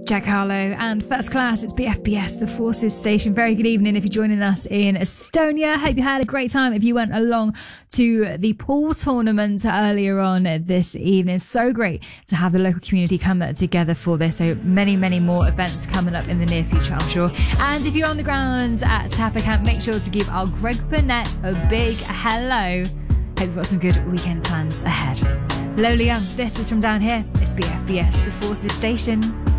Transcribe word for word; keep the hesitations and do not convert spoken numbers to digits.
Jack Harlow and First Class. It's B F B S, the Forces Station. Very good evening if you're joining us in Estonia. Hope you had a great time if you went along to the pool tournament earlier on this evening. So great to have the local community come together for this. So many, many more events coming up in the near future, I'm sure. And if you're on the ground at Tapa Camp, make sure to give our Greg Burnett a big hello. Hope you've got some good weekend plans ahead. Lola Young, this is From Down Here. It's B F B S, the Forces Station.